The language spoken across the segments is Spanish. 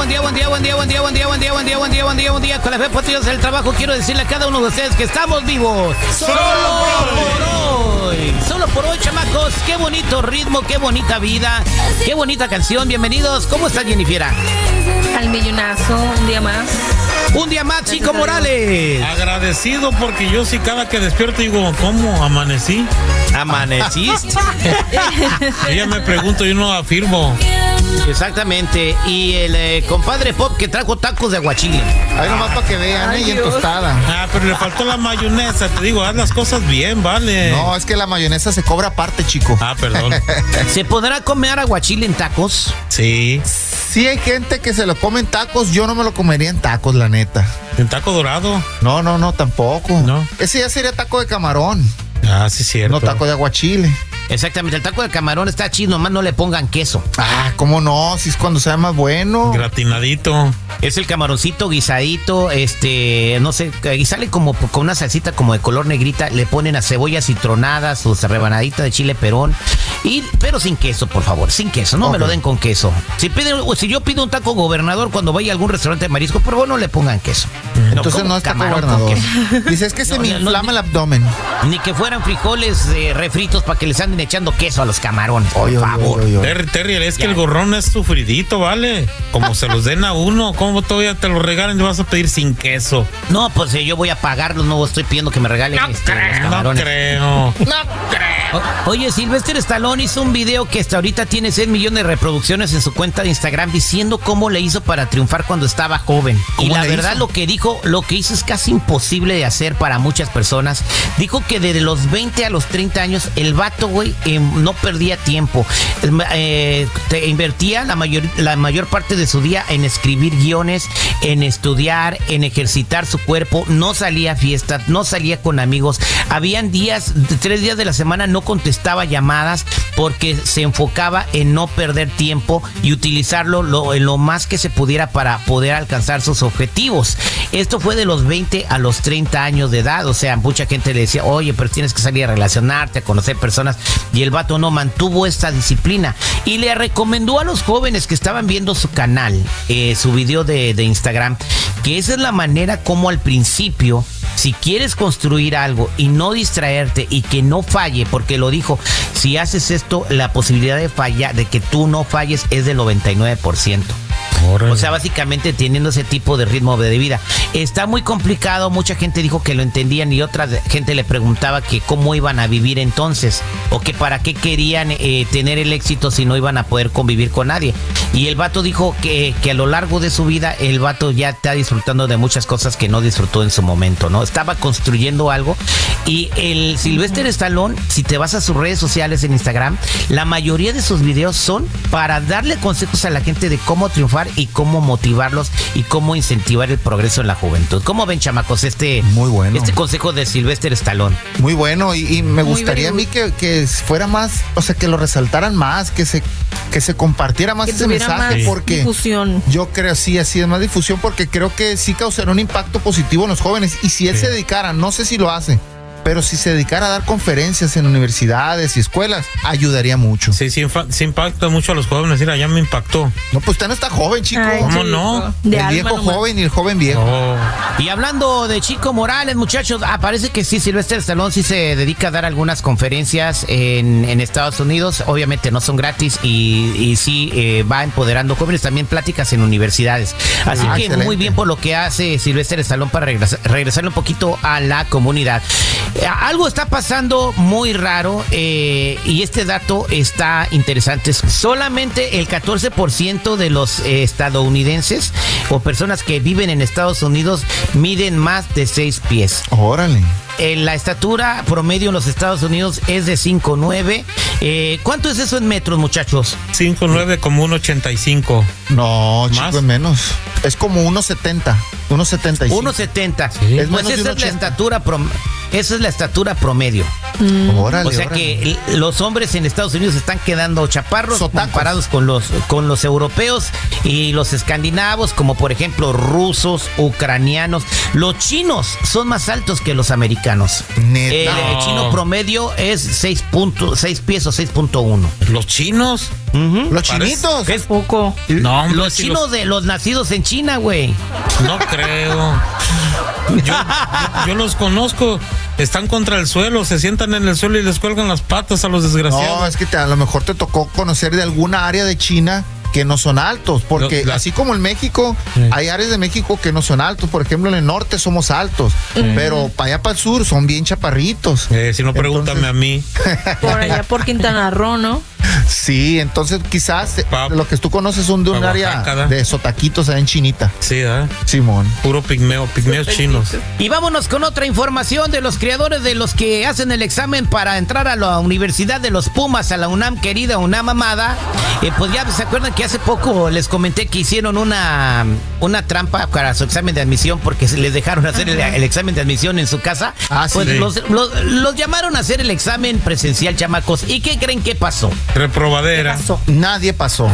buen día. Con la fe patriotas del trabajo quiero decirle a cada uno de ustedes que estamos vivos. Solo por hoy, chamacos. Qué bonito ritmo, qué bonita vida, qué bonita canción. Bienvenidos. ¿Cómo está Jennifer? Al millonazo, un día más. Un día más, Chico Morales. Agradecido porque yo sí cada que despierto digo, ¿cómo amanecí? ¿Amaneciste? Ella me pregunto y no afirmo. Exactamente. Y el compadre Pop que trajo tacos de aguachile. Ahí nomás para que vean, y en tostada. Ah, pero le faltó la mayonesa. Te digo, haz las cosas bien, vale. No, es que la mayonesa se cobra aparte, chico. Ah, perdón. ¿Se podrá comer aguachile en tacos? Sí. Sí hay gente que se lo come en tacos, yo no me lo comería en tacos, la neta. ¿En taco dorado? No, tampoco. No. Ese ya sería taco de camarón. Ah, sí, cierto. No taco de aguachile. Exactamente, el taco de camarón está chido, nomás no le pongan queso. Ah, ¿cómo no? Si es cuando sea más bueno. Gratinadito. Es el camaroncito guisadito, no sé, y sale como con una salsita como de color negrita, le ponen a cebollas citronadas, sus rebanaditas de chile perón, pero sin queso, por favor, sin queso, no me lo den con queso. Si yo pido un taco gobernador cuando vaya a algún restaurante de marisco, por favor no le pongan queso. Entonces no es taco gobernador. Dice, es que se me inflama el abdomen. Ni que fueran frijoles refritos para que les anden echando queso a los camarones, por favor. Terry, es que el gorrón es sufridito, ¿vale? Como se los den a uno, ¿cómo todavía te lo regalan y vas a pedir sin queso? No, pues yo voy a pagarlos, no estoy pidiendo que me regalen los camarones. No creo. Oye, Sylvester Stallone hizo un video que hasta ahorita tiene 6 millones de reproducciones en su cuenta de Instagram diciendo cómo le hizo para triunfar cuando estaba joven. Y la verdad lo que hizo es casi imposible de hacer para muchas personas. Dijo que desde los 20 a los 30 años el vato, güey, no perdía tiempo. Invertía la mayor parte de su día en escribir guiones, en estudiar, en ejercitar su cuerpo. No salía a fiestas, no salía con amigos. Habían 3 días de la semana no contestaba llamadas porque se enfocaba en no perder tiempo y utilizarlo en lo más que se pudiera para poder alcanzar sus objetivos. Esto fue de los 20 a los 30 años de edad. O sea, mucha gente le decía, oye, pero tienes que salir a relacionarte, a conocer personas. Y el vato no mantuvo esta disciplina. Y le recomendó a los jóvenes que estaban viendo su canal, su video de Instagram, que esa es la manera como al principio, si quieres construir algo y no distraerte y que no falle, porque lo dijo, si haces esto, la posibilidad de fallar, de que tú no falles es del 99%. O sea, básicamente teniendo ese tipo de ritmo de vida. Está muy complicado, mucha gente dijo que lo entendían y otra gente le preguntaba que cómo iban a vivir entonces, o que para qué querían tener el éxito si no iban a poder convivir con nadie. Y el vato dijo que a lo largo de su vida el vato ya está disfrutando de muchas cosas que no disfrutó en su momento, ¿no? Estaba construyendo algo. Y el Sylvester Stallone, si te vas a sus redes sociales en Instagram, la mayoría de sus videos son para darle consejos a la gente de cómo triunfar y cómo motivarlos y cómo incentivar el progreso en la juventud. ¿Cómo ven, chamacos, muy bueno, este consejo de Sylvester Stallone? Muy bueno, y me gustaría a mí que fuera más, o sea, que lo resaltaran más, que se compartiera más ese mensaje, más porque difusión. Yo creo, sí, así es, más difusión, porque creo que sí causará un impacto positivo en los jóvenes. Y si él se dedicara, no sé si lo hace, pero si se dedicara a dar conferencias en universidades y escuelas, ayudaría mucho. Sí, se impacta mucho a los jóvenes. Mira, ya me impactó. No, pues usted no está joven, chico. Ay, ¿cómo no? El viejo joven y el joven viejo. Oh. Y hablando de Chico Morales, muchachos, parece que sí, Sylvester Stallone sí se dedica a dar algunas conferencias en Estados Unidos. Obviamente no son gratis y sí va empoderando jóvenes, también pláticas en universidades. Así que excelente. Muy bien por lo que hace Sylvester Stallone para regresarle un poquito a la comunidad. Algo está pasando muy raro y este dato está interesante. Solamente el 14% de los estadounidenses o personas que viven en Estados Unidos miden más de 6 pies. Órale. La estatura promedio en los Estados Unidos es de 5'9". ¿Cuánto es eso en metros, muchachos? 5'9", como 1.85. No, chico, ¿más? es menos. Es como 1.70. 1.75. 1.70. Sí. Es Pues menos esa de es la 1.80. estatura esa es la estatura promedio. Órale, O sea que los hombres en Estados Unidos están quedando chaparros comparados con los europeos y los escandinavos, como por ejemplo rusos, ucranianos. Los chinos son más altos que los americanos. ¿Neta? El chino promedio es 6 pies o 6.1. ¿Los chinos? Los chinitos. Es Poco. No, hombre, los si chinos de los nacidos en China, güey. No creo. Yo los conozco. Están contra el suelo, se sientan en el suelo y les cuelgan las patas a los desgraciados. No, es que a lo mejor te tocó conocer de alguna área de China que no son altos, porque así como en México, hay áreas de México que no son altos. Por ejemplo, en el norte somos altos, pero para allá para el sur son bien chaparritos. Si no, pregúntame a mí. Por allá por Quintana Roo, ¿no? Sí, entonces quizás lo que tú conoces son de un área de sotaquitos allá en Chinita. Sí, ¿eh? Simón. Puro pigmeos chinos. Y vámonos con otra información de los creadores de los que hacen el examen para entrar a la Universidad de los Pumas, a la UNAM querida, UNAM amada. Pues ya se acuerdan que hace poco les comenté que hicieron una trampa para su examen de admisión porque se les dejaron hacer el examen de admisión en su casa. Pues sí. los llamaron a hacer el examen presencial, chamacos. ¿Y qué creen que pasó? Reprobadera. Nadie pasó.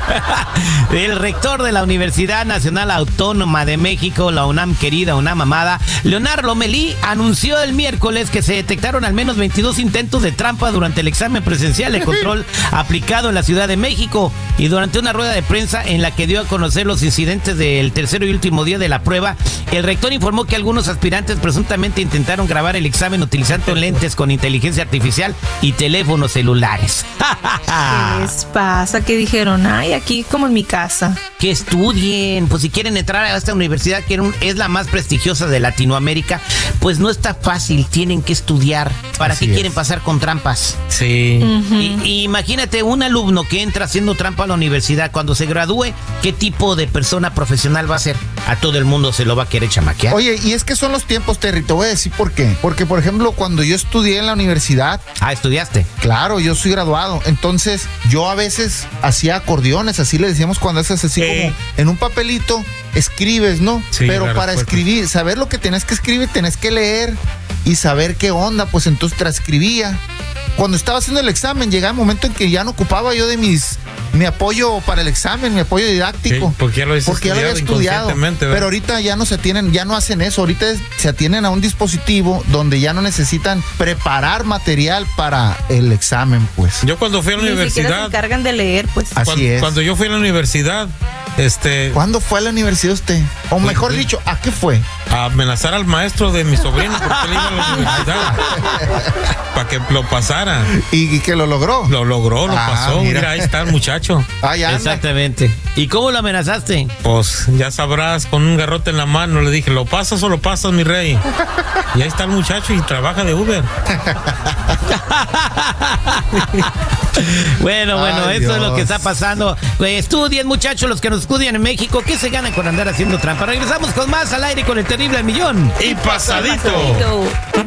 El rector de la Universidad Nacional Autónoma de México, la UNAM querida, UNAM amada, Leonardo Lomelí, anunció el miércoles que se detectaron al menos 22 intentos de trampa durante el examen presencial de control aplicado en la Ciudad de México. Y durante una rueda de prensa en la que dio a conocer los incidentes del tercer y último día de la prueba, el rector informó que algunos aspirantes presuntamente intentaron grabar el examen utilizando lentes con inteligencia artificial y teléfonos celulares. ¿Qué les pasa? Que dijeron, ay, aquí como en mi casa. Que estudien, pues si quieren entrar a esta universidad que es la más prestigiosa de Latinoamérica, pues no está fácil, tienen que estudiar. ¿Para qué quieren pasar con trampas? Sí. Y imagínate un alumno que entra haciendo trampa a la universidad, cuando se gradúe, ¿qué tipo de persona profesional va a ser? A todo el mundo se lo va a querer chamaquear. Oye, y es que son los tiempos, Terry, te voy a decir por qué. Porque, por ejemplo, cuando yo estudié en la universidad... ¿Estudiaste? Claro, yo soy graduado. Entonces, yo a veces hacía acordeones, así le decíamos cuando haces así como en un papelito, escribes, ¿no? Sí, pero para escribir, saber lo que tenés que escribir, tenés que leer y saber qué onda, pues entonces transcribía. Cuando estaba haciendo el examen, llegaba el momento en que ya no ocupaba yo de mi apoyo para el examen, mi apoyo didáctico. Sí, porque ya lo había estudiado. Pero ahorita ya no ya no hacen eso. Ahorita se atienen a un dispositivo donde ya no necesitan preparar material para el examen, pues. Yo cuando fui a la Ni siquiera universidad. se encargan de leer, pues. Así es. Cuando yo fui a la universidad, ¿Cuándo fue a la universidad usted? O mejor dicho, ¿a qué fue? A amenazar al maestro de mi sobrino porque él iba a la universidad. Para que lo pasara. ¿Y que lo logró? Lo logró, lo pasó. Mira, ahí está el muchacho. Ya exactamente. ¿Y cómo lo amenazaste? Pues ya sabrás, con un garrote en la mano le dije, ¿lo pasas o lo pasas, mi rey? Y ahí está el muchacho y trabaja de Uber. Bueno, eso es lo que está pasando. Estudien, muchachos, los que nos estudian en México, ¿qué se ganan con andar haciendo trampa? Regresamos con más al aire con el terrible millón. Y pasadito.